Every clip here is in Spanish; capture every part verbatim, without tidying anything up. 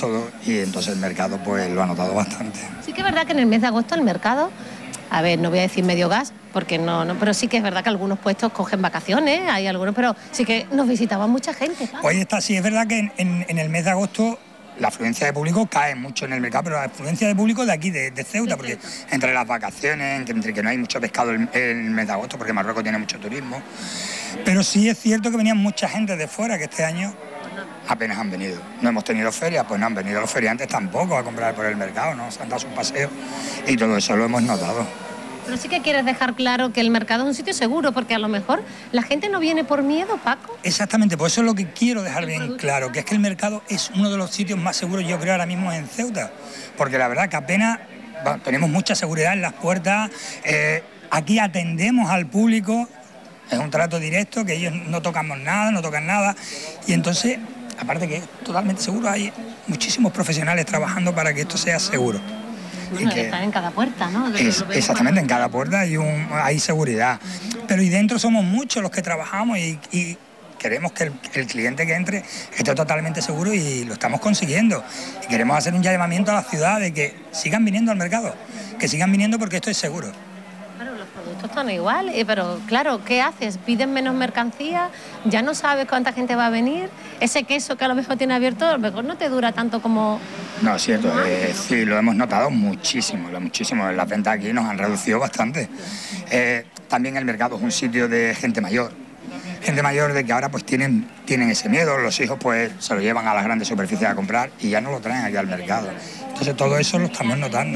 todo, y entonces el mercado pues lo ha notado bastante. Sí que es verdad que en el mes de agosto el mercado, a ver, no voy a decir medio gas, porque no, no, pero sí que es verdad que algunos puestos cogen vacaciones, hay algunos, pero sí que nos visitaba mucha gente. Claro. Hoy está, sí, es verdad que en, en, en el mes de agosto la afluencia de público cae mucho en el mercado, pero la afluencia de público de aquí, de, de Ceuta, porque entre las vacaciones, entre que no hay mucho pescado en el mes de agosto, porque Marruecos tiene mucho turismo, pero sí es cierto que venían mucha gente de fuera, que este año apenas han venido. No hemos tenido ferias, pues no han venido los feriantes tampoco a comprar por el mercado, ¿no? Se han dado su paseo y todo eso lo hemos notado. Pero sí que quieres dejar claro que el mercado es un sitio seguro, porque a lo mejor la gente no viene por miedo, Paco. Exactamente, pues eso es lo que quiero dejar bien claro, que es que el mercado es uno de los sitios más seguros, yo creo, ahora mismo en Ceuta, porque la verdad que apenas bueno, tenemos mucha seguridad en las puertas, eh, aquí atendemos al público, es un trato directo, que ellos no tocamos nada, no tocan nada, y entonces, aparte que es totalmente seguro, hay muchísimos profesionales trabajando para que esto sea seguro. Bueno, que están en cada puerta, ¿no? Es, exactamente, en cada puerta hay, un, hay seguridad. Pero y dentro somos muchos los que trabajamos y, y queremos que el, el cliente que entre esté totalmente seguro y lo estamos consiguiendo. Y queremos hacer un llamamiento a la ciudad de que sigan viniendo al mercado, que sigan viniendo porque esto es seguro. Claro, los productos están igual, pero claro, ¿qué haces? Piden menos mercancía, ya no sabes cuánta gente va a venir, ese queso que a lo mejor tiene abierto, a lo mejor no te dura tanto como... No, es cierto, eh, sí, lo hemos notado muchísimo, lo muchísimo. Las ventas aquí nos han reducido bastante. Eh, también el mercado es un sitio de gente mayor, gente mayor de que ahora pues tienen, tienen ese miedo, los hijos pues se lo llevan a las grandes superficies a comprar y ya no lo traen aquí al mercado. Entonces todo eso lo estamos notando.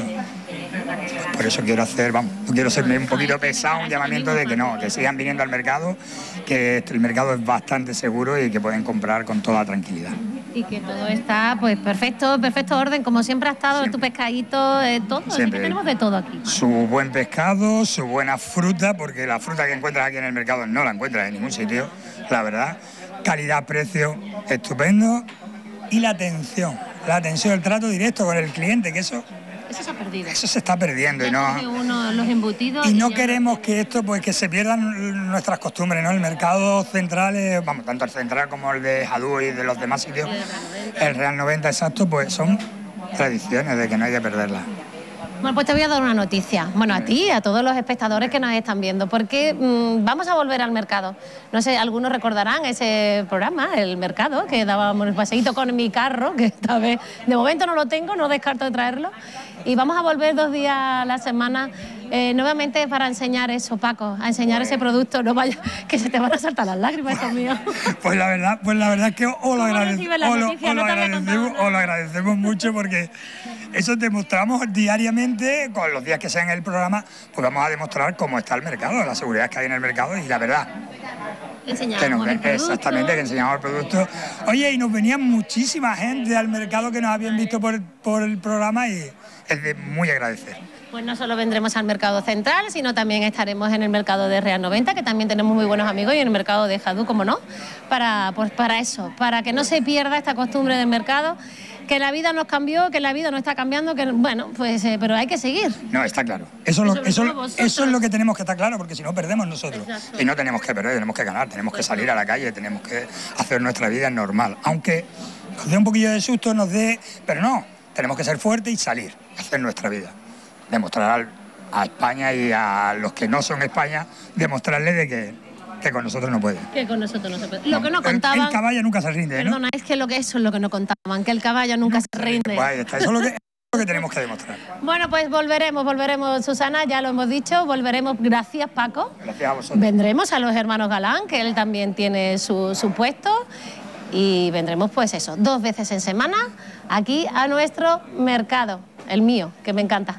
Por eso quiero hacer, vamos, no quiero serme un poquito pesado, un llamamiento de que no, que sigan viniendo al mercado, que el mercado es bastante seguro y que pueden comprar con toda tranquilidad. Y que todo está, pues, perfecto, perfecto orden, como siempre ha estado, siempre. Tu pescadito, eh, todo, siempre. Tenemos de todo aquí. Su buen pescado, su buena fruta, porque la fruta que encuentras aquí en el mercado no la encuentras en ningún sitio, la verdad. Calidad, precio, estupendo. Y la atención, la atención, el trato directo con el cliente, que eso... Eso se ha perdido. Eso se está perdiendo y no, uno, los embutidos y no y queremos que esto, pues que se pierdan nuestras costumbres, ¿no? El mercado central, es, vamos, tanto el central como el de Jadú y de los demás sitios, el Real noventa, exacto, pues son tradiciones de que no hay que perderlas. Bueno, pues te voy a dar una noticia. Bueno, a ti, a todos los espectadores que nos están viendo, porque mmm, vamos a volver al mercado. No sé, algunos recordarán ese programa, El Mercado, que dábamos el paseíto con mi carro, que esta vez, de momento no lo tengo, no descarto de traerlo. Y vamos a volver dos días a la semana eh, nuevamente para enseñar eso, Paco, a enseñar ese producto. No vaya, que se te van a saltar las lágrimas, hijo mío. Pues la verdad, pues la verdad es que os lo, agradece, o lo, o lo, agradecemos, o lo agradecemos mucho porque eso demostramos diariamente, con los días que sean en el programa, pues vamos a demostrar cómo está el mercado, la seguridad que hay en el mercado y la verdad. Enseñamos que nos, el producto. Exactamente, que enseñamos el producto. Oye, y nos venía muchísima gente al mercado que nos habían visto por, por el programa y es de muy agradecer. Pues no solo vendremos al mercado central, sino también estaremos en el mercado de Real noventa, que también tenemos muy buenos amigos, y en el mercado de Jadú, como no, para, pues para eso, para que no se pierda esta costumbre del mercado, que la vida nos cambió, que la vida nos está cambiando, que bueno, pues eh, pero hay que seguir. No, está claro. Eso, lo, eso, eso es lo que tenemos que estar claro, porque si no perdemos nosotros. Exacto. Y no tenemos que perder, tenemos que ganar, tenemos que salir a la calle, tenemos que hacer nuestra vida normal. Aunque nos dé un poquillo de susto, nos dé... Pero no, tenemos que ser fuertes y salir, hacer nuestra vida. Demostrar a España y a los que no son España, demostrarles de que, que con nosotros no pueden. Que con nosotros no se puede. Lo que no contaban... El, el caballo nunca se rinde, ¿no? Perdona, es que, lo que eso es lo que no contaban, que el caballo nunca, nunca se rinde. Pues ahí está, eso es lo que... lo que tenemos que demostrar. Bueno, pues volveremos, volveremos, Susana, ya lo hemos dicho, volveremos, gracias Paco. Gracias a vosotros. Vendremos a los hermanos Galán, que él también tiene su, su puesto, y vendremos pues eso, dos veces en semana, aquí a nuestro mercado, el mío, que me encanta.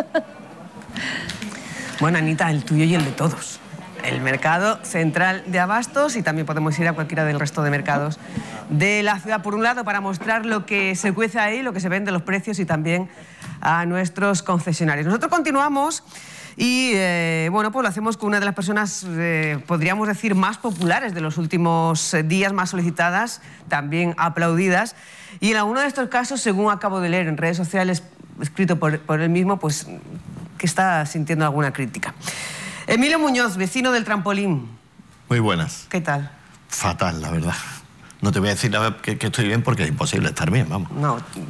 Bueno, Anita, el tuyo y el de todos. El mercado central de abastos, y también podemos ir a cualquiera del resto de mercados de la ciudad, por un lado, para mostrar lo que se cuece ahí, lo que se vende, los precios, y también a nuestros concesionarios. Nosotros continuamos y, eh, bueno, pues lo hacemos con una de las personas, eh, podríamos decir, más populares de los últimos días, más solicitadas, también aplaudidas. Y en alguno de estos casos, según acabo de leer en redes sociales, escrito por, por él mismo, pues que está sintiendo alguna crítica. Emilio Muñoz, vecino del Trampolín. Muy buenas. ¿Qué tal? Fatal, la verdad. No te voy a decir que, que estoy bien porque es imposible estar bien, vamos. No.